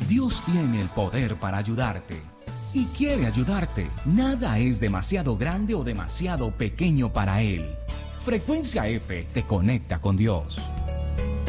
Dios tiene el poder para ayudarte y quiere ayudarte. Nada es demasiado grande o demasiado pequeño para Él. Frecuencia F te conecta con Dios.